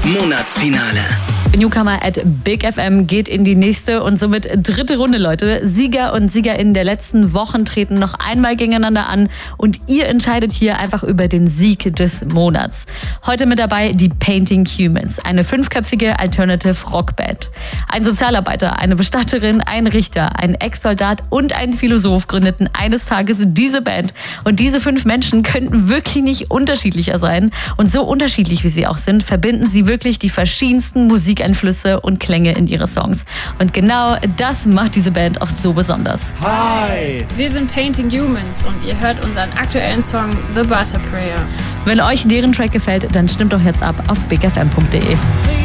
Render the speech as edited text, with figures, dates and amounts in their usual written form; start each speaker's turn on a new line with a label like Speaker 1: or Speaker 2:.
Speaker 1: Das Monatsfinale.
Speaker 2: Newcomer at Big FM geht in die nächste und somit dritte Runde, Leute. Sieger und SiegerInnen der letzten Wochen treten noch einmal gegeneinander an und ihr entscheidet hier einfach über den Sieg des Monats. Heute mit dabei die Painting Humans, eine 5-köpfige Alternative Rockband. Ein Sozialarbeiter, eine Bestatterin, ein Richter, ein Ex-Soldat und ein Philosoph gründeten eines Tages diese Band. Und diese 5 Menschen könnten wirklich nicht unterschiedlicher sein. Und so unterschiedlich wie sie auch sind, verbinden sie wirklich die verschiedensten Musikeinflüsse und Klänge in ihre Songs. Und genau das macht diese Band auch so besonders.
Speaker 3: Hi!
Speaker 4: Wir sind Painting Humans und ihr hört unseren aktuellen Song The Butter Prayer.
Speaker 2: Wenn euch deren Track gefällt, dann stimmt doch jetzt ab auf bigfm.de.